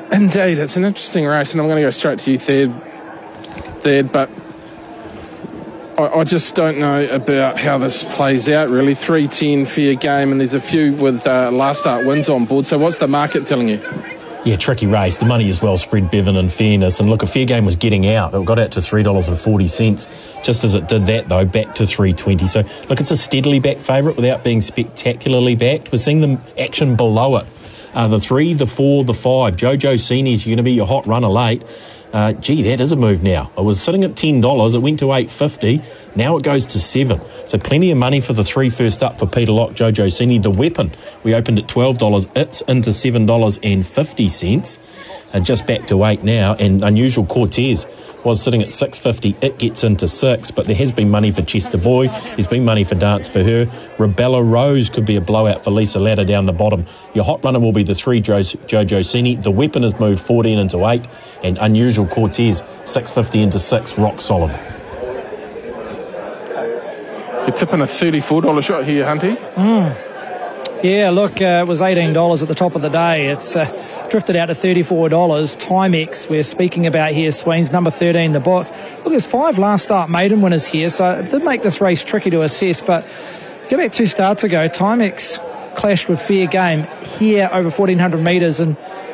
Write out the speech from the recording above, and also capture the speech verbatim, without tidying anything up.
Indeed, it's an interesting race, and I'm going to go straight to you, third, third but I, I just don't know about how this plays out, really. three ten fair game, and there's a few with uh, last start wins on board, so what's the market telling you? Yeah, tricky race. The money is well spread, Bevan, in fairness. And look, a fair game was getting out. It got out to three dollars forty. Just as it did that, though, back to three twenty. So, look, it's a steadily backed favourite without being spectacularly backed. We're seeing the action below it. Uh, the three, the four, the five. Jojo Seni's going to be your hot runner late. Uh, gee, that is a move now. It was sitting at ten dollars. It went to eight fifty. Now it goes to seven. So plenty of money for the three first up for Peter Lock, Jojo Seni. The Weapon, we opened at twelve dollars. It's into seven dollars fifty. Uh, just back to eight now. And Unusual Cortez was sitting at six fifty. It gets into six. But there has been money for Chester Boy. There's been money for Dance for Her. Rebella Rose could be a blowout for Lisa Ladder down the bottom. Your hot runner will be the three, jo- Jojo Seni. The Weapon has moved fourteen into eight. And Unusual Cortez, six fifty into six, rock solid. You're tipping a thirty-four dollars shot here, Hunty. Mm. Yeah, look, uh, it was eighteen dollars at the top of the day. It's uh, drifted out to thirty-four dollars. Timex, we're speaking about here, Sweens, number thirteen, the book. Look, there's five last start maiden winners here, so it did make this race tricky to assess, but go back two starts ago, Timex clashed with Fair Game here over fourteen hundred metres, and